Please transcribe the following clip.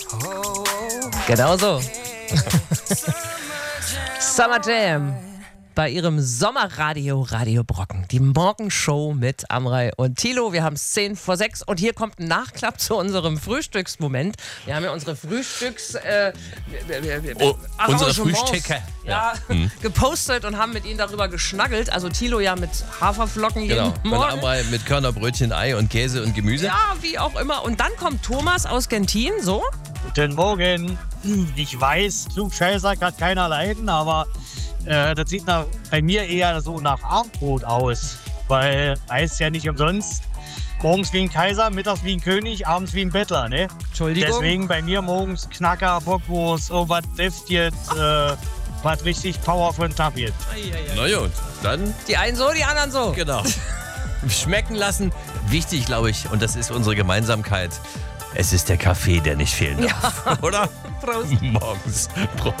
Genau so. Summer Jam. Bei ihrem Sommerradio, Radio Brocken. Die Morgenshow mit Amrei und Thilo. Wir haben es 10 vor 6 und hier kommt ein Nachklapp zu unserem Frühstücksmoment. Wir haben ja unsere unsere Frühstücke. Gepostet und haben mit ihnen darüber geschnaggelt. Also Thilo ja mit Haferflocken jeden Genau. Und Morgen. Amrei mit Körnerbrötchen, Ei und Käse und Gemüse. Ja, wie auch immer. Und dann kommt Thomas aus Gentin, so. Guten Morgen. Ich weiß, Klugscheißer kann keiner leiden, aber das sieht bei mir eher so nach Abendbrot aus. Weil heißt ja nicht umsonst, morgens wie ein Kaiser, mittags wie ein König, abends wie ein Bettler, ne? Entschuldigung. Deswegen bei mir morgens Knacker, Bockwurst, was deftet, was richtig Power für den Tag wird. Na gut, dann Die einen so, die anderen so. genau. Schmecken lassen. Wichtig, glaube ich, und das ist unsere Gemeinsamkeit. Es ist der Kaffee, der nicht fehlen darf. Oder? Prost. Morgens. Prost.